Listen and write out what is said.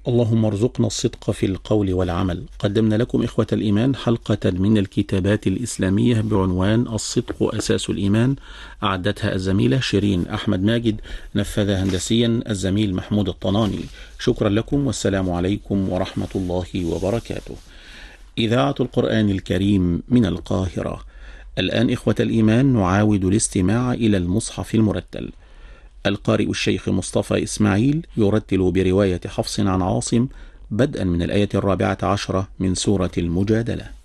اللهم ارزقنا الصدق في القول والعمل. قدمنا لكم إخوة الإيمان حلقة من الكتابات الإسلامية بعنوان الصدق أساس الإيمان، أعدتها الزميلة شيرين أحمد ماجد، نفذها هندسيا الزميل محمود الطناني. شكرا لكم والسلام عليكم ورحمة الله وبركاته. إذاعة القرآن الكريم من القاهرة. الآن إخوة الإيمان نعاود الاستماع إلى المصحف المرتل. القارئ الشيخ مصطفى إسماعيل يرتل برواية حفص عن عاصم بدءا من الآية 14 من سورة المجادلة.